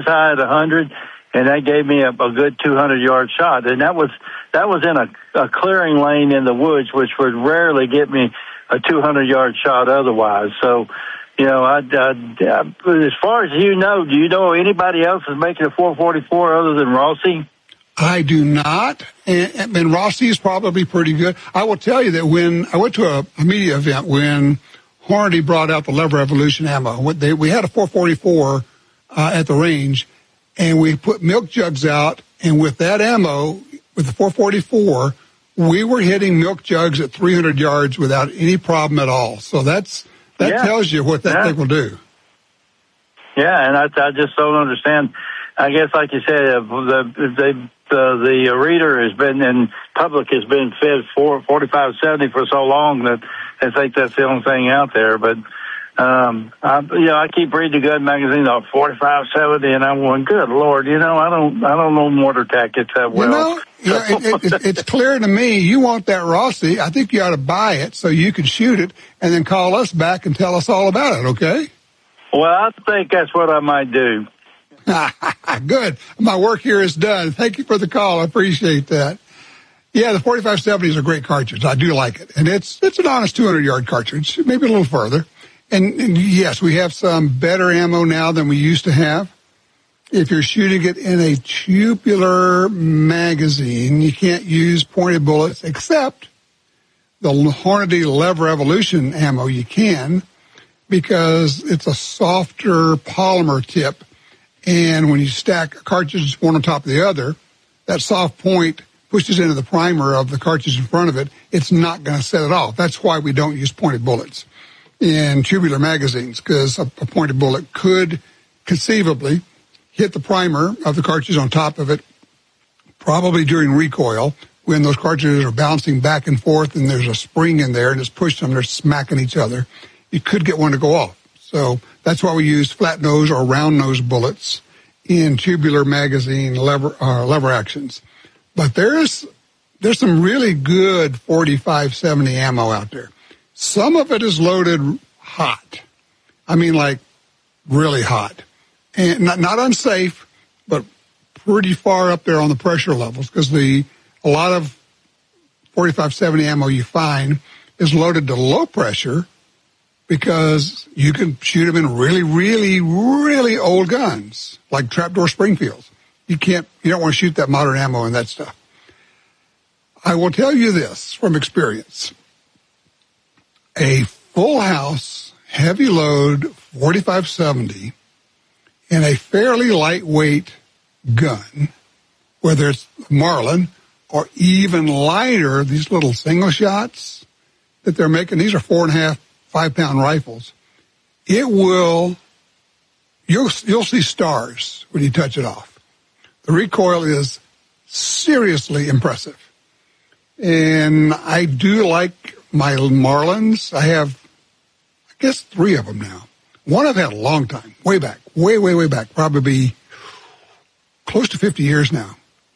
bullseye at 100, and that gave me a good 200-yard shot. And that was in a clearing lane in the woods, which would rarely get me a 200-yard shot otherwise. So, you know, as far as you know, do you know anybody else is making a 444 other than Rossi? I do not, and Rossi is probably pretty good. I will tell you that when I went to a media event when Hornady brought out the Lever Evolution ammo, we had a 444 at the range, and we put milk jugs out, and with that ammo, with the 444, we were hitting milk jugs at 300 yards without any problem at all. So that tells you what that thing will do. Yeah, and I just don't understand. I guess, like you said, the reader has been, and public has been fed 4570 for so long that I think that's the only thing out there. But I keep reading the gun magazine on 4570, and I'm going, good Lord, I don't know mortar tactics that well. It's clear to me you want that Rossi. I think you ought to buy it so you can shoot it, and then call us back and tell us all about it. Okay? Well, I think that's what I might do. Good. My work here is done. Thank you for the call. I appreciate that. Yeah, the 4570 is a great cartridge. I do like it. And it's an honest 200-yard cartridge, maybe a little further. And yes, we have some better ammo now than we used to have. If you're shooting it in a tubular magazine, you can't use pointed bullets, except the Hornady Lever Evolution ammo you can, because it's a softer polymer tip. And when you stack cartridges one on top of the other, that soft point pushes into the primer of the cartridge in front of it. It's not going to set it off. That's why we don't use pointed bullets in tubular magazines, because a pointed bullet could conceivably hit the primer of the cartridge on top of it, probably during recoil, when those cartridges are bouncing back and forth and there's a spring in there and it's pushed them, they're smacking each other. You could get one to go off. So that's why we use flat nose or round nose bullets in tubular magazine lever actions. But there's some really good 4570 ammo out there. Some of it is loaded hot. I mean, like really hot, and not unsafe, but pretty far up there on the pressure levels, because a lot of 4570 ammo you find is loaded to low pressure, because you can shoot them in really, really, really old guns, like trapdoor Springfields. You don't want to shoot that modern ammo and that stuff. I will tell you this from experience. A full house, heavy load 4570 in a fairly lightweight gun, whether it's Marlin or even lighter, these little single shots that they're making, these are 4.5, 5-pound rifles. You'll see stars when you touch it off. The recoil is seriously impressive. And I do like my Marlins. I have, I guess, 3 of them now. One I've had a long time, way back, way back, probably close to 50 years now.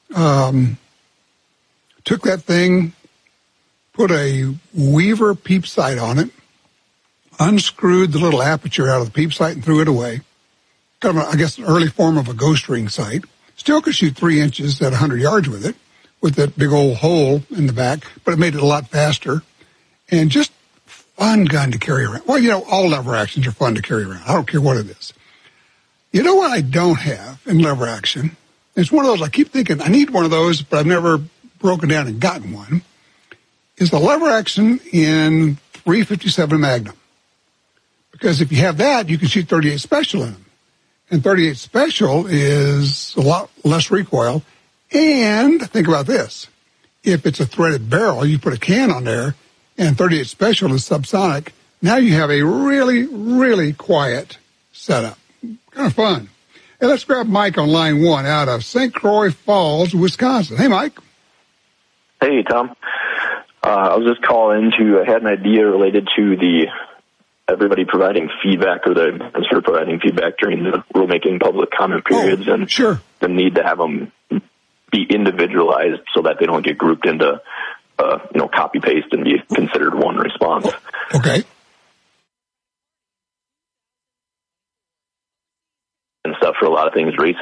Took that thing, put a Weaver peep sight on it, unscrewed the little aperture out of the peep sight and threw it away. Kind of, I guess, an early form of a ghost ring sight. Still could shoot 3 inches at 100 yards with it, with that big old hole in the back, but it made it a lot faster. And just fun gun to carry around. Well, all lever actions are fun to carry around. I don't care what it is. You know what I don't have in lever action? It's one of those, I keep thinking, I need one of those, but I've never broken down and gotten one, is the lever action in 357 Magnum. Because if you have that, you can shoot 38 Special in them. And 38 Special is a lot less recoil. And think about this. If it's a threaded barrel, you put a can on there, and 38 Special is subsonic, now you have a really, really quiet setup. Kind of fun. Hey, let's grab Mike on line 1 out of St. Croix Falls, Wisconsin. Hey, Mike. Hey, Tom. I was just calling I had an idea related to everybody providing feedback, or the minister providing feedback during the rulemaking public comment periods, and sure, the need to have them be individualized so that they don't get grouped into, copy paste and be considered one response. Okay. And stuff for a lot of things, race